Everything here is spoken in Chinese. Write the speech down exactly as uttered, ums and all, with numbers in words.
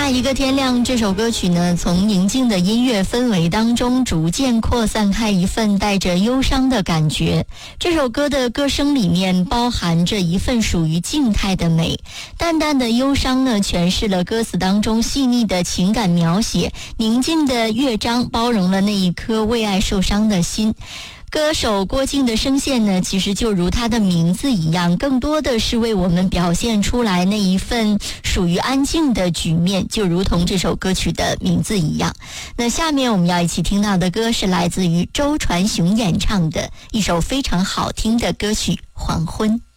下一个天亮这首歌曲呢，从宁静的音乐氛围当中逐渐扩散开一份带着忧伤的感觉。这首歌的歌声里面包含着一份属于静态的美，淡淡的忧伤呢诠释了歌词当中细腻的情感描写，宁静的乐章包容了那一颗为爱受伤的心。歌手郭靖的声线呢，其实就如他的名字一样，更多的是为我们表现出来那一份属于安静的局面，就如同这首歌曲的名字一样。那下面我们要一起听到的歌是来自于周传雄演唱的一首非常好听的歌曲《黄昏》。